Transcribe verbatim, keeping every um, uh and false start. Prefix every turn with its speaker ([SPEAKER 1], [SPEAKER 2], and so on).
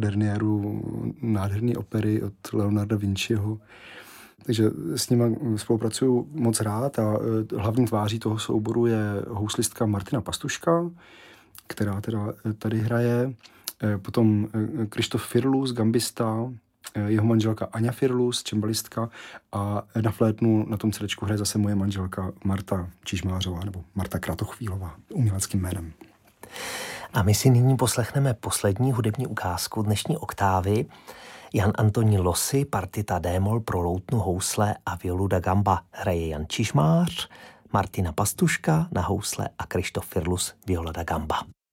[SPEAKER 1] moderniéru, nádherné opery od Leonarda Vinciho. Takže s nimi spolupracuju moc rád a hlavní tváří toho souboru je houslistka Martina Pastuška, která teda tady hraje. Potom Krištof Firlus, gambista, jeho manželka Aňa Firlus, cembalistka a na flétnu na tom cédéčku hraje zase moje manželka Marta Čižmářová nebo Marta Kratochvílová, uměleckým jménem.
[SPEAKER 2] A my si nyní poslechneme poslední hudební ukázku dnešní oktávy. Jan Antonín Losy, partita D-moll pro loutnu, housle a violu da gamba hraje Jan Čižmář, Martina Pastuška na housle a Krištof Firlus viola da gamba.